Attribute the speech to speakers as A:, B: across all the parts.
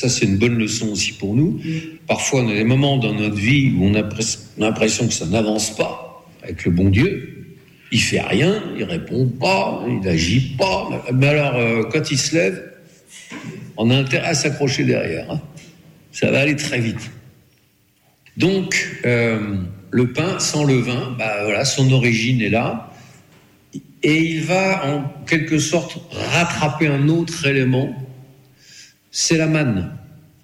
A: Ça, c'est une bonne leçon aussi pour nous. Parfois, on a des moments dans notre vie où on a l'impression que ça n'avance pas avec le bon Dieu. Il fait rien, il répond pas, il n'agit pas. Mais alors, quand il se lève, on a intérêt à s'accrocher derrière. Ça va aller très vite. Donc, le pain sans levain, son origine est là. Et il va, en quelque sorte, rattraper un autre élément. C'est la manne.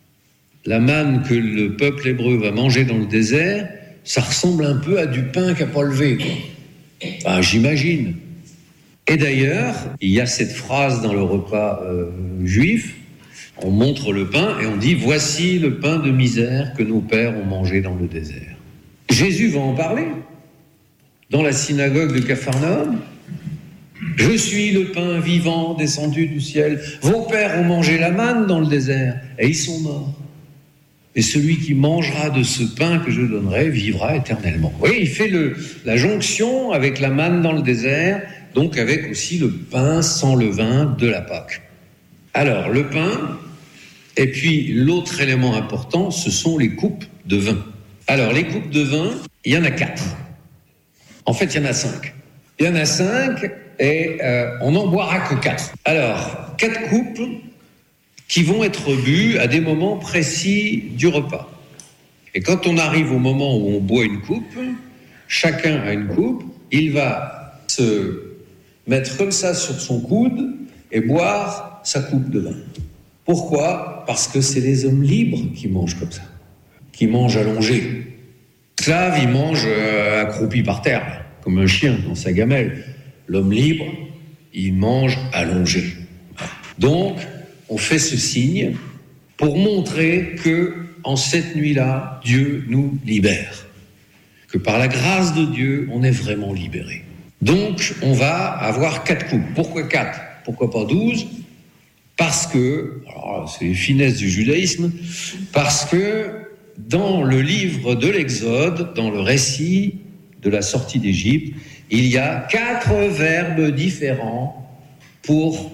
A: La manne que le peuple hébreu va manger dans le désert, ça ressemble un peu à du pain qui n'a pas levé, quoi. Enfin, j'imagine. Et d'ailleurs, il y a cette phrase dans le repas juif, on montre le pain et on dit « Voici le pain de misère que nos pères ont mangé dans le désert ». Jésus va en parler dans la synagogue de Capharnaüm. « Je suis le pain vivant descendu du ciel. Vos pères ont mangé la manne dans le désert et ils sont morts. Et celui qui mangera de ce pain que je donnerai vivra éternellement. » Oui, il fait la jonction avec la manne dans le désert, donc avec aussi le pain sans levain de la Pâque. Alors, le pain, et puis l'autre élément important, ce sont les coupes de vin. Alors, les coupes de vin, il y en a 4. En fait, il y en a 5. Il y en a 5 et on n'en boira que 4. Alors, 4 coupes qui vont être bues à des moments précis du repas. Et quand on arrive au moment où on boit une coupe, chacun a une coupe, il va se mettre comme ça sur son coude et boire sa coupe de vin. Pourquoi ? Parce que c'est les hommes libres qui mangent comme ça, qui mangent allongés. L'esclave, il mange accroupi par terre, comme un chien dans sa gamelle. L'homme libre, il mange allongé. Donc, on fait ce signe pour montrer que, en cette nuit-là, Dieu nous libère. Que par la grâce de Dieu, on est vraiment libéré. Donc, on va avoir 4 coupes. Pourquoi 4 ? Pourquoi pas 12 ? Parce que, alors c'est les finesses du judaïsme, parce que dans le livre de l'Exode, dans le récit de la sortie d'Égypte, il y a 4 verbes différents pour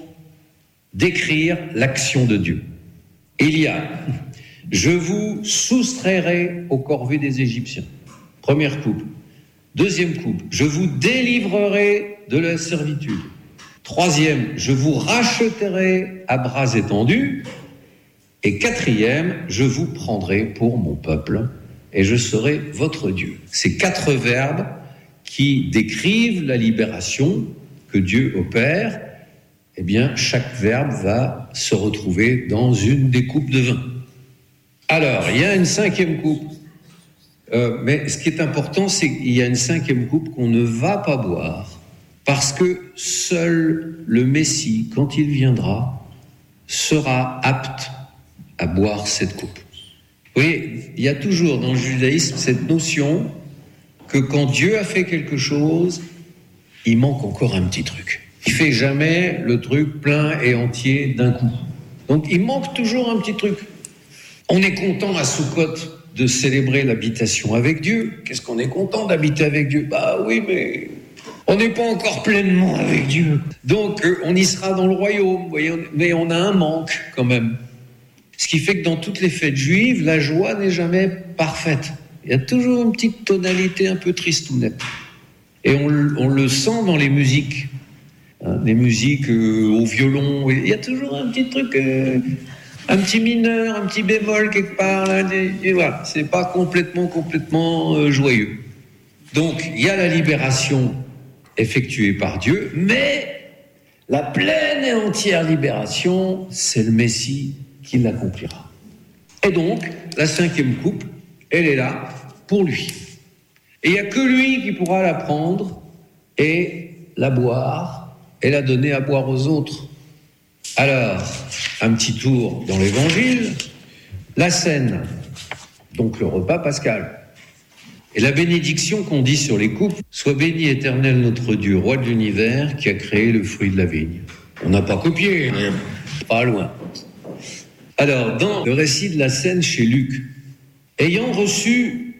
A: décrire l'action de Dieu. Il y a « Je vous soustrairai aux corvées des Égyptiens ». Première coupe. Deuxième coupe. « Je vous délivrerai de la servitude ». Troisième. « Je vous racheterai à bras étendus ». Et quatrième. « Je vous prendrai pour mon peuple et je serai votre Dieu ». Ces 4 verbes qui décrivent la libération que Dieu opère. Eh bien, chaque verbe va se retrouver dans une des coupes de vin. Alors, il y a une 5e coupe. Mais ce qui est important, c'est qu'il y a une 5e coupe qu'on ne va pas boire parce que seul le Messie, quand il viendra, sera apte à boire cette coupe. Vous voyez, il y a toujours dans le judaïsme cette notion que quand Dieu a fait quelque chose, il manque encore un petit truc. Il ne fait jamais le truc plein et entier d'un coup. Donc il manque toujours un petit truc. On est content à Soukhot de célébrer l'habitation avec Dieu. Qu'est-ce qu'on est content d'habiter avec Dieu ? Bah oui, mais on n'est pas encore pleinement avec Dieu. Donc on y sera dans le royaume, vous voyez, mais on a un manque quand même. Ce qui fait que dans toutes les fêtes juives, la joie n'est jamais parfaite. Il y a toujours une petite tonalité un peu tristounette. Et on le sent dans les musiques. Des musiques au violon, il y a toujours un petit truc, un petit mineur, un petit bémol quelque part, là, et voilà, c'est pas complètement joyeux. Donc, il y a la libération effectuée par Dieu, mais la pleine et entière libération, c'est le Messie qui l'accomplira. Et donc, la 5e coupe, elle est là pour lui. Et il n'y a que lui qui pourra la prendre et la boire, et la donner à boire aux autres. Alors, un petit tour dans l'Évangile, la scène, donc le repas pascal, et la bénédiction qu'on dit sur les coupes, « Sois béni, Éternel notre Dieu, roi de l'univers, qui a créé le fruit de la vigne ». On n'a pas copié, pas loin. Alors, dans le récit de la scène chez Luc, ayant reçu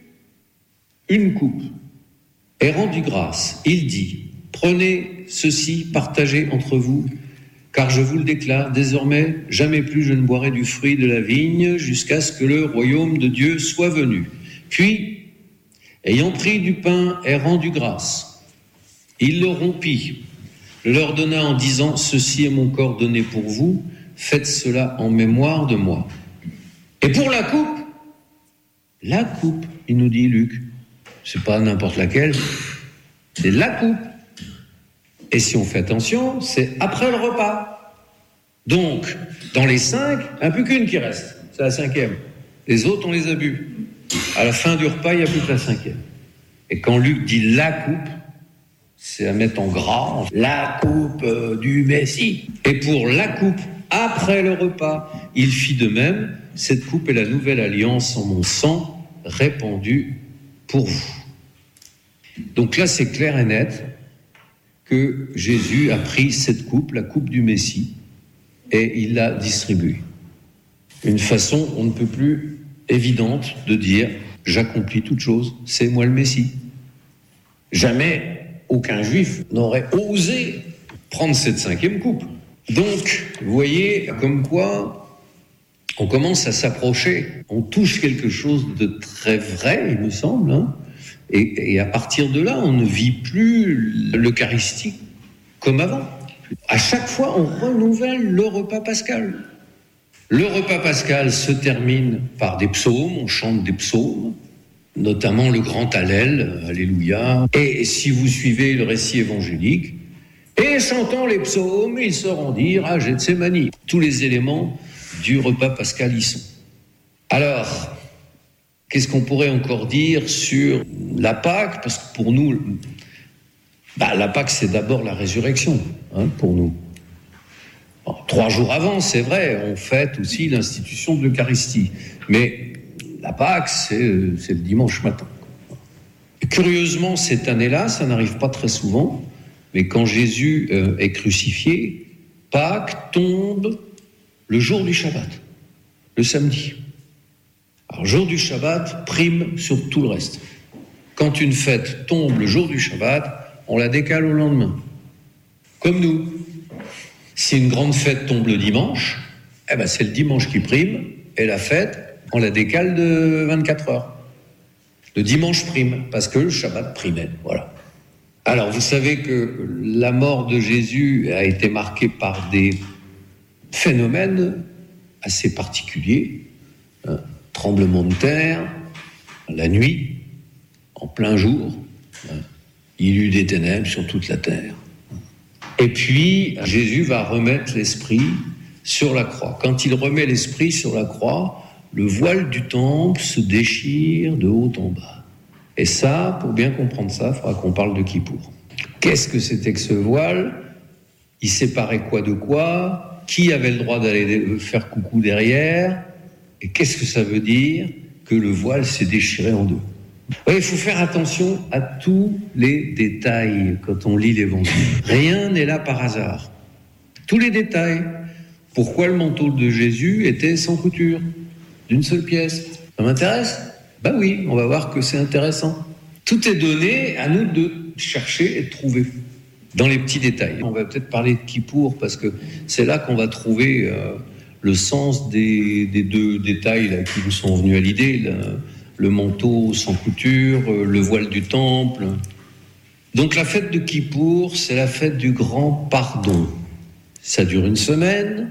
A: une coupe et rendu grâce, il dit « Prenez ceci, partagez entre vous, Car je vous le déclare, désormais, jamais plus je ne boirai du fruit de la vigne jusqu'à ce que le royaume de Dieu soit venu. » Puis, ayant pris du pain et rendu grâce, il le rompit, le leur donna en disant « Ceci est mon corps donné pour vous, faites cela en mémoire de moi. » Et pour la coupe, il nous dit Luc, c'est pas n'importe laquelle, c'est la coupe. Et si on fait attention, c'est après le repas. Donc, dans les 5, il n'y en a plus qu'une qui reste. C'est la 5e. Les autres, on les a bu. À la fin du repas, il n'y a plus que la 5e. Et quand Luc dit la coupe, c'est à mettre en gras, la coupe du Messie. Et pour la coupe, après le repas, il fit de même. Cette coupe est la nouvelle alliance en mon sang, répandu pour vous. Donc là, c'est clair et net que Jésus a pris cette coupe, la coupe du Messie, et il l'a distribuée. Une façon, on ne peut plus évidente de dire « j'accomplis toute chose, c'est moi le Messie ». Jamais aucun juif n'aurait osé prendre cette 5e coupe. Donc, vous voyez, comme quoi on commence à s'approcher, on touche quelque chose de très vrai, il me semble, hein. Et à partir de là, on ne vit plus l'Eucharistie comme avant. À chaque fois, on renouvelle le repas pascal. Le repas pascal se termine par des psaumes, on chante des psaumes, notamment le grand Hallel, Alléluia. Et si vous suivez le récit évangélique, et chantant les psaumes, ils se rendirent à Gethsémani. Tous les éléments du repas pascal y sont. Alors, qu'est-ce qu'on pourrait encore dire sur la Pâque ? Parce que pour nous, la Pâque, c'est d'abord la résurrection, hein, pour nous. Bon, 3 jours avant, c'est vrai, on fête aussi l'institution de l'Eucharistie. Mais la Pâque, c'est le dimanche matin. Et curieusement, cette année-là, ça n'arrive pas très souvent, mais quand Jésus est crucifié, Pâques tombe le jour du Shabbat, le samedi. Alors, jour du Shabbat prime sur tout le reste. Quand une fête tombe le jour du Shabbat, on la décale au lendemain. Comme nous. Si une grande fête tombe le dimanche, c'est le dimanche qui prime, et la fête, on la décale de 24 heures. Le dimanche prime, parce que le Shabbat primait, voilà. Alors, vous savez que la mort de Jésus a été marquée par des phénomènes assez particuliers, hein. Tremblement de terre, la nuit, en plein jour, hein. Il y eut des ténèbres sur toute la terre. Et puis, Jésus va remettre l'esprit sur la croix. Quand il remet l'esprit sur la croix, le voile du temple se déchire de haut en bas. Et ça, pour bien comprendre ça, il faudra qu'on parle de Kippour. Qu'est-ce que c'était que ce voile ? Il séparait quoi de quoi ? Qui avait le droit d'aller faire coucou derrière ? Et qu'est-ce que ça veut dire que le voile s'est déchiré en deux ? Oui, il faut faire attention à tous les détails quand on lit l'Évangile. Rien n'est là par hasard. Tous les détails. Pourquoi le manteau de Jésus était sans couture, d'une seule pièce ? Ça m'intéresse ? Ben oui, on va voir que c'est intéressant. Tout est donné à nous de chercher et de trouver dans les petits détails. On va peut-être parler de Kippour parce que c'est là qu'on va trouver le sens des 2 détails là, qui nous sont venus à l'idée. Le manteau sans couture, le voile du temple. Donc la fête de Kippour, c'est la fête du grand pardon. Ça dure une semaine,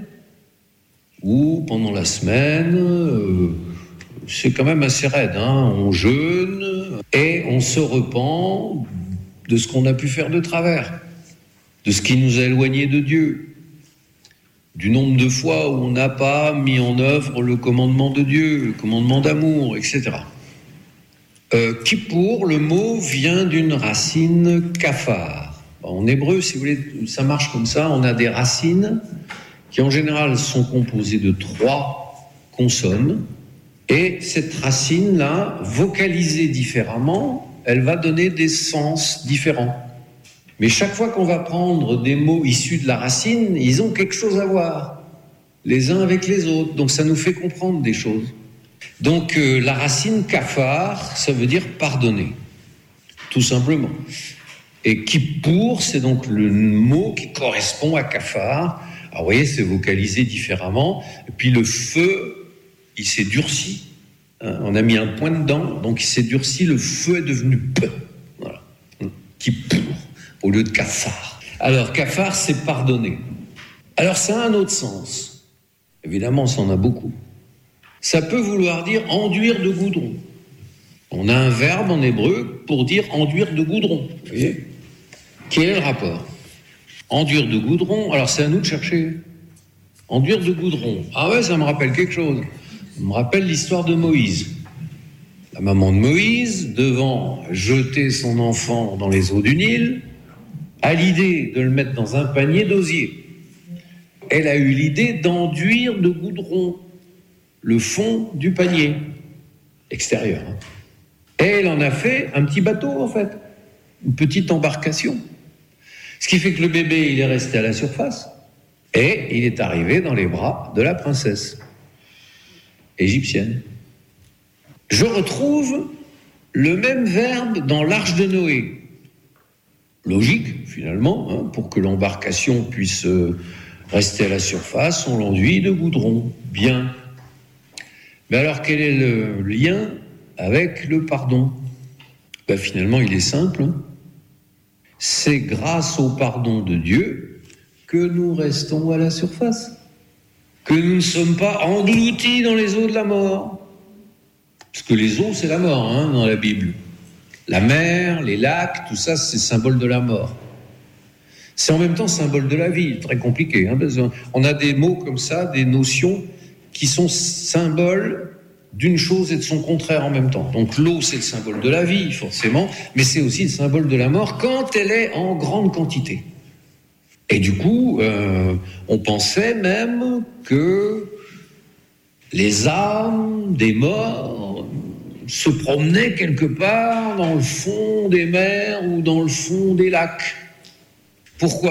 A: ou pendant la semaine, c'est quand même assez raide, hein. On jeûne et on se repent de ce qu'on a pu faire de travers, de ce qui nous a éloignés de Dieu, du nombre de fois où on n'a pas mis en œuvre le commandement de Dieu, le commandement d'amour, etc. Kippour, le mot vient d'une racine kafar. En hébreu, si vous voulez, ça marche comme ça. On a des racines qui, en général, sont composées de 3 consonnes. Et cette racine-là, vocalisée différemment, elle va donner des sens différents. Mais chaque fois qu'on va prendre des mots issus de la racine, ils ont quelque chose à voir, les uns avec les autres. Donc ça nous fait comprendre des choses. Donc la racine kafar, ça veut dire pardonner, tout simplement. Et Kippour, c'est donc le mot qui correspond à kafar. Alors vous voyez, c'est vocalisé différemment. Et puis le feu, il s'est durci. On a mis un point dedans, donc il s'est durci, le feu est devenu peu. Voilà. Kippour, au lieu de kafar. Alors, kafar, c'est pardonner. Alors, ça a un autre sens. Évidemment, ça en a beaucoup. Ça peut vouloir dire enduire de goudron. On a un verbe en hébreu pour dire enduire de goudron. Vous voyez ? Quel est le rapport ? Enduire de goudron, alors c'est à nous de chercher. Enduire de goudron. Ah ouais, ça me rappelle quelque chose. Ça me rappelle l'histoire de Moïse. La maman de Moïse, devant jeter son enfant dans les eaux du Nil, a l'idée de le mettre dans un panier d'osier. Elle a eu l'idée d'enduire de goudron le fond du panier extérieur. Et elle en a fait un petit bateau, en fait, une petite embarcation. Ce qui fait que le bébé, il est resté à la surface et il est arrivé dans les bras de la princesse égyptienne. Je retrouve le même verbe dans l'arche de Noé. Logique, finalement, pour que l'embarcation puisse rester à la surface, on l'enduit de goudron. Bien. Mais alors, quel est le lien avec le pardon ? Finalement, il est simple. C'est grâce au pardon de Dieu que nous restons à la surface, que nous ne sommes pas engloutis dans les eaux de la mort. Parce que les eaux, c'est la mort, dans la Bible. La mer, les lacs, tout ça, c'est symbole de la mort. C'est en même temps symbole de la vie, très compliqué. On a des mots comme ça, des notions qui sont symboles d'une chose et de son contraire en même temps. Donc l'eau, c'est le symbole de la vie, forcément, mais c'est aussi le symbole de la mort quand elle est en grande quantité. Et du coup, on pensait même que les âmes des morts se promenaient quelque part dans le fond des mers ou dans le fond des lacs. Pourquoi ?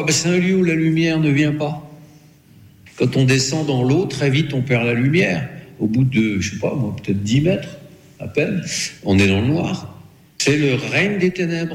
A: C'est un lieu où la lumière ne vient pas. Quand on descend dans l'eau, très vite on perd la lumière. Au bout de, peut-être 10 mètres, à peine, on est dans le noir. C'est le règne des ténèbres.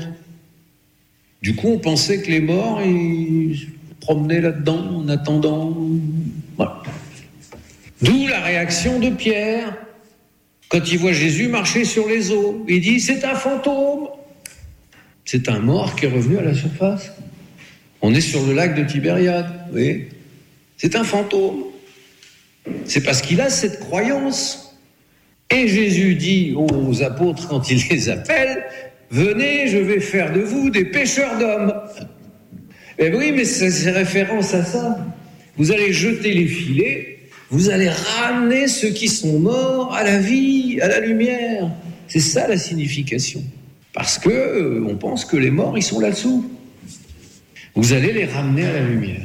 A: Du coup, on pensait que les morts, ils se promenaient là-dedans en attendant. Voilà. D'où la réaction de Pierre, quand il voit Jésus marcher sur les eaux. Il dit, c'est un fantôme. C'est un mort qui est revenu à la surface. On est sur le lac de Tibériade, vous voyez. C'est un fantôme. C'est parce qu'il a cette croyance. Et Jésus dit aux apôtres quand il les appelle, venez, je vais faire de vous des pêcheurs d'hommes. Eh oui, mais c'est référence à ça. Vous allez jeter les filets, vous allez ramener ceux qui sont morts à la vie, à la lumière. C'est ça la signification. Parce que on pense que les morts, ils sont là-dessous. Vous allez les ramener à la lumière.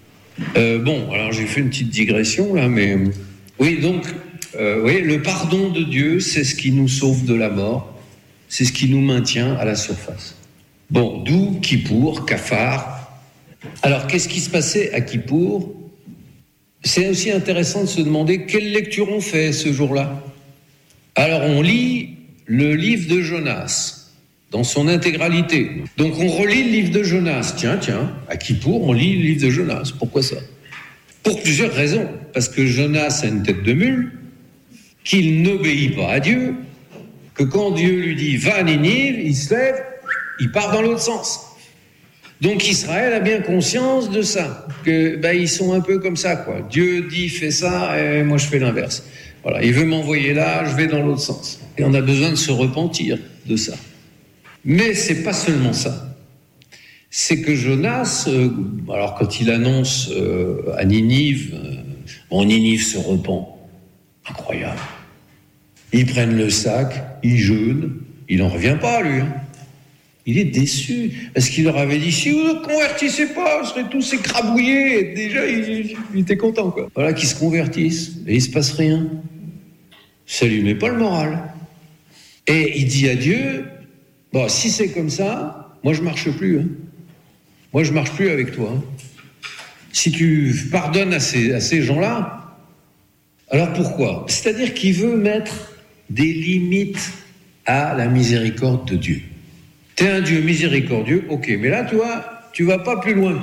A: Alors j'ai fait une petite digression là, mais oui, donc, le pardon de Dieu, c'est ce qui nous sauve de la mort, c'est ce qui nous maintient à la surface. D'où Kippour, Kafar. Alors, qu'est-ce qui se passait à Kippour ? C'est aussi intéressant de se demander quelle lecture on fait ce jour-là. Alors, on lit le livre de Jonas dans son intégralité. Donc, on relit le livre de Jonas. Tiens, à Kippour, on lit le livre de Jonas. Pourquoi ça ? Pour plusieurs raisons. Parce que Jonas a une tête de mule, qu'il n'obéit pas à Dieu, que quand Dieu lui dit « va à Ninive », il se lève, il part dans l'autre sens. Donc Israël a bien conscience de ça, que ils sont un peu comme ça, quoi. Dieu dit « fais ça » et moi je fais l'inverse. Voilà, il veut m'envoyer là, je vais dans l'autre sens. Et on a besoin de se repentir de ça. Mais c'est pas seulement ça. C'est que Jonas, alors quand il annonce à Ninive, Ninive se repent. Incroyable. Ils prennent le sac, ils jeûnent, il n'en revient pas, lui. Il est déçu, parce qu'il leur avait dit, si vous ne convertissez pas, vous serez tous écrabouillés. Et déjà, il était content, quoi. Voilà, qu'ils se convertissent, et il ne se passe rien. Ça lui met pas le moral. Et il dit à Dieu, si c'est comme ça, moi je marche plus. Moi je marche plus avec toi. Si tu pardonnes à ces gens-là, alors pourquoi ? C'est-à-dire qu'il veut mettre des limites à la miséricorde de Dieu. T'es un Dieu miséricordieux, ok, mais là, tu vas pas plus loin que ça.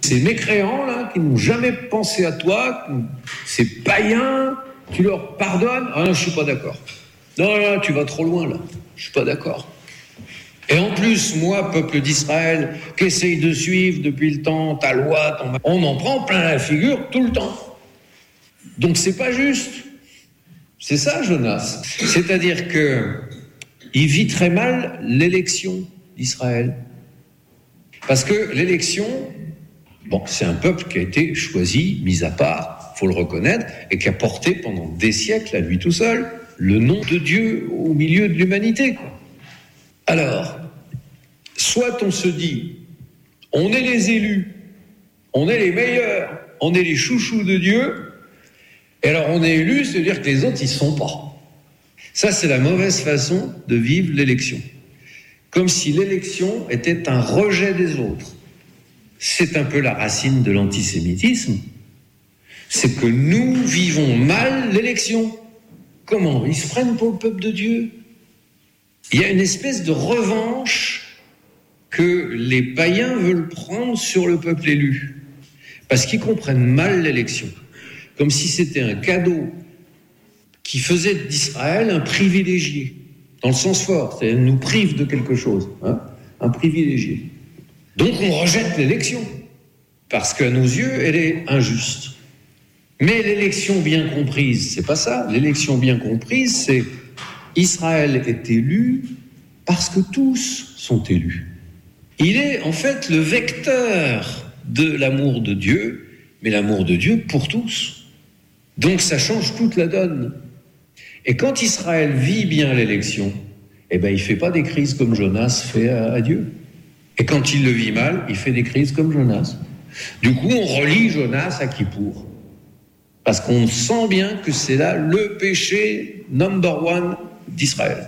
A: Ces mécréants, là, qui n'ont jamais pensé à toi, ces païens, tu leur pardonnes? Ah non, je suis pas d'accord. Non, là, tu vas trop loin, là. Je suis pas d'accord. Et en plus, moi, peuple d'Israël, qui essaye de suivre depuis le temps ta loi, on en prend plein la figure tout le temps. Donc c'est pas juste. C'est ça, Jonas. C'est-à-dire que il vit très mal l'élection d'Israël. Parce que l'élection, bon, c'est un peuple qui a été choisi, mis à part, faut le reconnaître, et qui a porté pendant des siècles, à lui tout seul, le nom de Dieu au milieu de l'humanité, quoi. Alors, soit on se dit, on est les élus, on est les meilleurs, on est les chouchous de Dieu, et alors on est élus, c'est-à-dire que les autres, ils ne sont pas. Ça, c'est la mauvaise façon de vivre l'élection. Comme si l'élection était un rejet des autres. C'est un peu la racine de l'antisémitisme. C'est que nous vivons mal l'élection. Comment? Ils se prennent pour le peuple de Dieu. Il y a une espèce de revanche que les païens veulent prendre sur le peuple élu. Parce qu'ils comprennent mal l'élection. Comme si c'était un cadeau qui faisait d'Israël un privilégié, dans le sens fort, c'est-à-dire nous prive de quelque chose, hein, un privilégié. Donc on rejette l'élection, parce qu'à nos yeux, elle est injuste. Mais l'élection bien comprise, c'est pas ça. L'élection bien comprise, c'est Israël est élu parce que tous sont élus. Il est en fait le vecteur de l'amour de Dieu, mais l'amour de Dieu pour tous. Donc ça change toute la donne. Et quand Israël vit bien l'élection, eh ben, il ne fait pas des crises comme Jonas fait à Dieu. Et quand il le vit mal, il fait des crises comme Jonas. Du coup, on relie Jonas à Kippour. Parce qu'on sent bien que c'est là le péché number one d'Israël.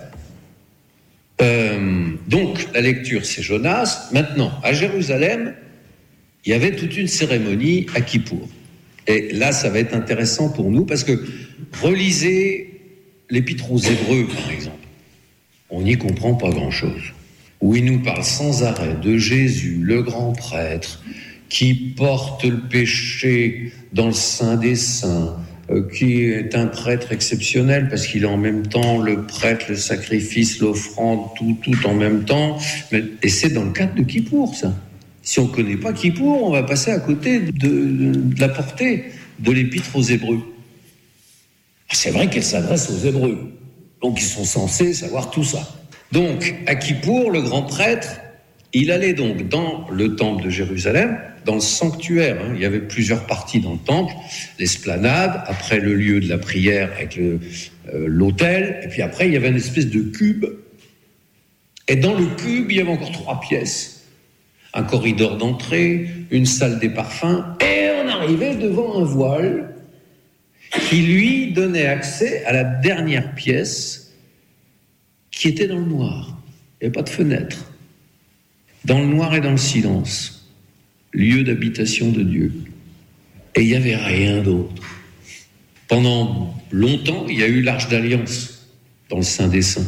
A: Donc, la lecture, c'est Jonas. Maintenant, à Jérusalem, il y avait toute une cérémonie à Kippour. Et là, ça va être intéressant pour nous, parce que relisez l'Épître aux Hébreux, par exemple. On n'y comprend pas grand-chose. Où il nous parle sans arrêt de Jésus, le grand prêtre, qui porte le péché dans le Saint des Saints, qui est un prêtre exceptionnel, parce qu'il est en même temps le prêtre, le sacrifice, l'offrande, tout en même temps. Et c'est dans le cadre de Kippour, ça. Si on ne connaît pas Kippour, on va passer à côté de la portée de l'Épître aux Hébreux. C'est vrai qu'elle s'adresse aux Hébreux, donc ils sont censés savoir tout ça. Donc, à Kippour, le grand prêtre, il allait donc dans le temple de Jérusalem, dans le sanctuaire. Il y avait plusieurs parties dans le temple, l'esplanade, après le lieu de la prière avec l'autel, et puis après, il y avait une espèce de cube. Et dans le cube, il y avait encore 3 pièces. Un corridor d'entrée, une salle des parfums, et on arrivait devant un voile qui lui donnait accès à la dernière pièce qui était dans le noir. Il n'y avait pas de fenêtre. Dans le noir et dans le silence, lieu d'habitation de Dieu. Et il n'y avait rien d'autre. Pendant longtemps, il y a eu l'Arche d'Alliance dans le Saint des Saints.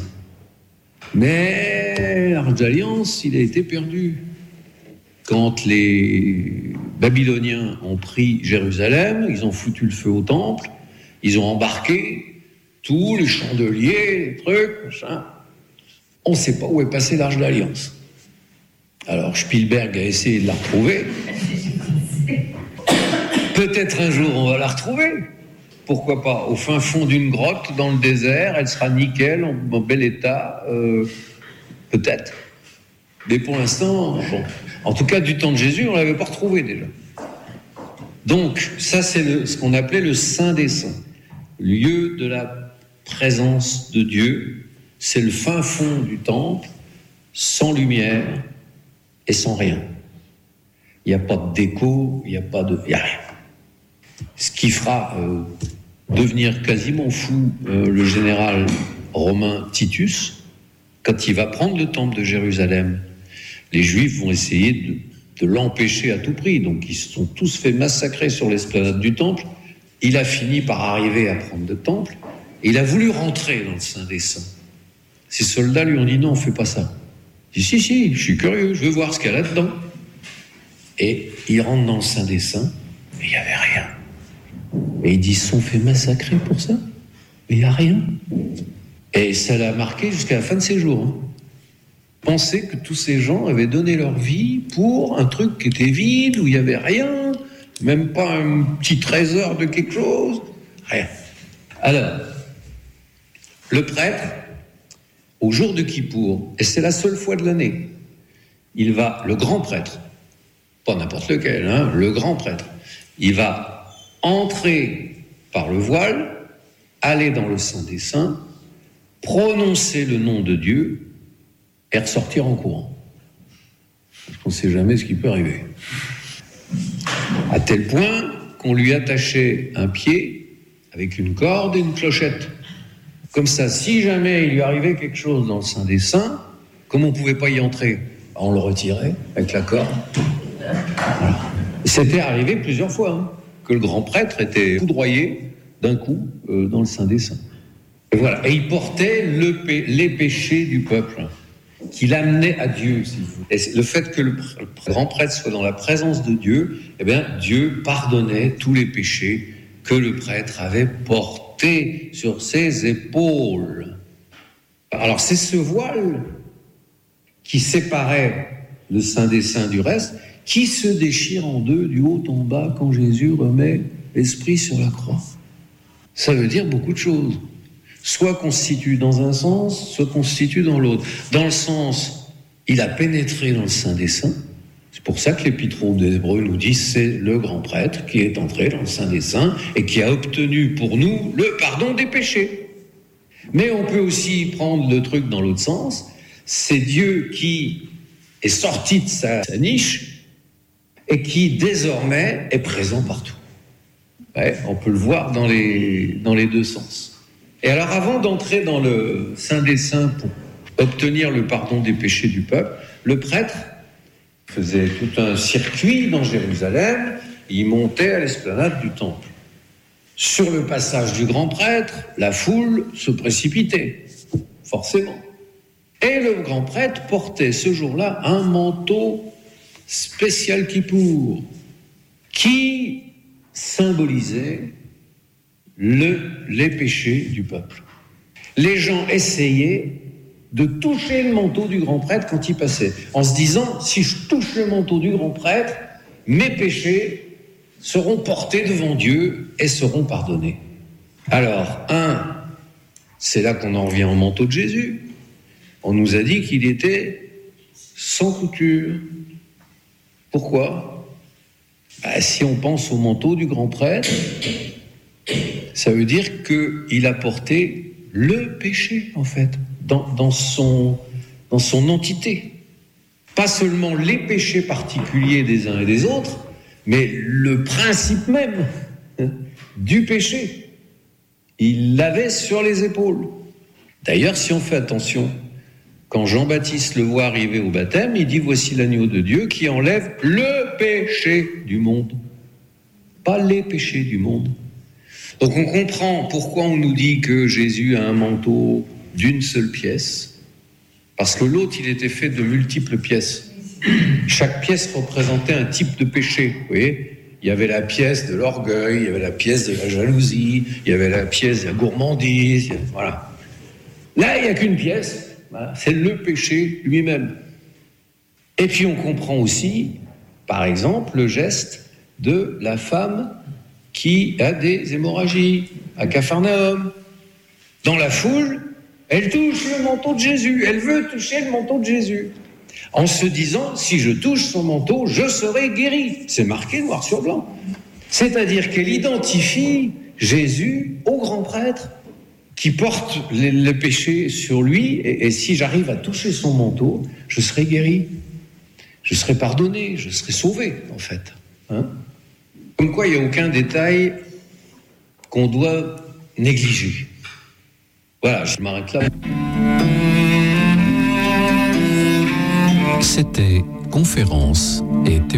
A: Mais l'Arche d'Alliance, il a été perdu. Quand les Babyloniens ont pris Jérusalem, ils ont foutu le feu au temple, ils ont embarqué tous les chandeliers, les trucs, machin. On ne sait pas où est passée l'Arche d'Alliance. Alors Spielberg a essayé de la retrouver. Peut-être un jour on va la retrouver. Pourquoi pas? Au fin fond d'une grotte, dans le désert, elle sera nickel, en bel état. Peut-être. Mais pour l'instant, bon. En tout cas, du temps de Jésus, on ne l'avait pas retrouvé déjà. Donc, ça, c'est ce qu'on appelait le Saint des Saints. Lieu de la présence de Dieu. C'est le fin fond du temple, sans lumière et sans rien. Il n'y a pas de déco, il n'y a rien. Ce qui fera devenir quasiment fou le général romain Titus, quand il va prendre le temple de Jérusalem. Les Juifs vont essayer de l'empêcher à tout prix. Donc, ils se sont tous fait massacrer sur l'esplanade du temple. Il a fini par arriver à prendre le temple. Et il a voulu rentrer dans le Saint des Saints. Ses soldats lui ont dit non, on ne fait pas ça. Il dit si, je suis curieux, je veux voir ce qu'il y a là-dedans. Et il rentre dans le Saint des Saints, et il n'y avait rien. Et ils disent, sont fait massacrer pour ça. Mais il n'y a rien. Et ça l'a marqué jusqu'à la fin de ses jours. Penser que tous ces gens avaient donné leur vie pour un truc qui était vide, où il n'y avait rien, même pas un petit trésor de quelque chose, rien. Alors, le prêtre, au jour de Kippour, et c'est la seule fois de l'année, il va, le grand prêtre, pas n'importe lequel, le grand prêtre, il va entrer par le voile, aller dans le Saint des Saints, prononcer le nom de Dieu et ressortir en courant. Parce qu'on ne sait jamais ce qui peut arriver. À tel point qu'on lui attachait un pied avec une corde et une clochette. Comme ça, si jamais il lui arrivait quelque chose dans le Saint des Saints, comme on ne pouvait pas y entrer, on le retirait avec la corde. Voilà. C'était arrivé plusieurs fois, que le grand prêtre était foudroyé d'un coup dans le Saint des Saints. Et voilà. Et il portait les péchés du peuple, qui l'amenait à Dieu. Et le fait que le grand prêtre soit dans la présence de Dieu, eh bien, Dieu pardonnait tous les péchés que le prêtre avait portés sur ses épaules. Alors, c'est ce voile qui séparait le Saint des Saints du reste, qui se déchire en deux du haut en bas quand Jésus remet l'esprit sur la croix. Ça veut dire beaucoup de choses. Soit constitue dans un sens, soit constitue dans l'autre. Dans le sens, il a pénétré dans le Saint des Saints. C'est pour ça que l'Épître aux Hébreux nous dit c'est le grand prêtre qui est entré dans le Saint des Saints et qui a obtenu pour nous le pardon des péchés. Mais on peut aussi prendre le truc dans l'autre sens. C'est Dieu qui est sorti de sa niche et qui désormais est présent partout. Ouais, on peut le voir dans les deux sens. Et alors, avant d'entrer dans le Saint des Saints pour obtenir le pardon des péchés du peuple, le prêtre faisait tout un circuit dans Jérusalem, il montait à l'esplanade du temple. Sur le passage du grand prêtre, la foule se précipitait, forcément. Et le grand prêtre portait ce jour-là un manteau spécial Kippour, qui symbolisait les péchés du peuple. Les gens essayaient de toucher le manteau du grand prêtre quand il passait, en se disant, si je touche le manteau du grand prêtre, mes péchés seront portés devant Dieu et seront pardonnés. Alors, c'est là qu'on en revient au manteau de Jésus. On nous a dit qu'il était sans couture. Pourquoi ? Si on pense au manteau du grand prêtre, ça veut dire qu'il a porté le péché, en fait, dans son entité. Pas seulement les péchés particuliers des uns et des autres, mais le principe même du péché. Il l'avait sur les épaules. D'ailleurs, si on fait attention, quand Jean-Baptiste le voit arriver au baptême, il dit « Voici l'agneau de Dieu qui enlève le péché du monde. » Pas les péchés du monde. Donc on comprend pourquoi on nous dit que Jésus a un manteau d'une seule pièce, parce que l'autre, il était fait de multiples pièces. Chaque pièce représentait un type de péché, vous voyez ? Il y avait la pièce de l'orgueil, il y avait la pièce de la jalousie, il y avait la pièce de la gourmandise, voilà. Là, il n'y a qu'une pièce, voilà, c'est le péché lui-même. Et puis on comprend aussi, par exemple, le geste de la femme qui a des hémorragies à Capharnaüm. Dans la foule, elle touche le manteau de Jésus, elle veut toucher le manteau de Jésus, en se disant, si je touche son manteau, je serai guéri. C'est marqué noir sur blanc. C'est-à-dire qu'elle identifie Jésus au grand prêtre qui porte les péchés sur lui, et si j'arrive à toucher son manteau, je serai guéri, je serai pardonné, je serai sauvé, en fait. Comme quoi, il n'y a aucun détail qu'on doit négliger. Voilà, je m'arrête là.
B: C'était Conférence et